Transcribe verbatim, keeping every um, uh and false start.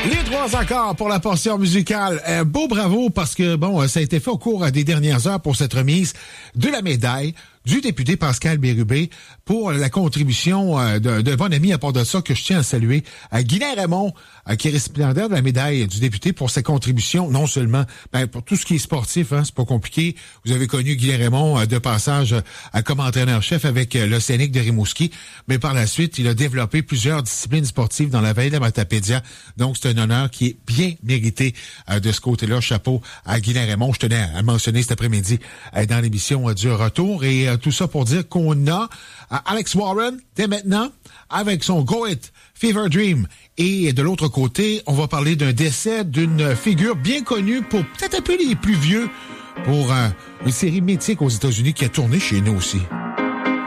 Les trois accords pour la portion musicale. Un beau bravo parce que, bon, ça a été fait au cours des dernières heures pour cette remise de la médaille du député Pascal Bérubé pour la contribution euh, d'un, d'un bon ami à part de ça que je tiens à saluer, à Guylain Raymond, euh, qui est récipiendaire de la médaille du député pour sa contribution, non seulement ben, pour tout ce qui est sportif, hein, c'est pas compliqué. Vous avez connu Guylain Raymond euh, de passage euh, comme entraîneur-chef avec euh, l'Océanique de Rimouski, mais par la suite, il a développé plusieurs disciplines sportives dans la vallée de la Matapédia. Donc, c'est un honneur qui est bien mérité euh, de ce côté-là. Chapeau à Guylain Raymond. Je tenais à, à mentionner cet après-midi euh, dans l'émission euh, du retour et euh, tout ça pour dire qu'on a euh, Alex Warren dès maintenant avec son Go It Fever Dream. Et de l'autre côté, on va parler d'un décès d'une figure bien connue pour peut-être un peu les plus vieux pour euh, une série mythique aux États-Unis qui a tourné chez nous aussi.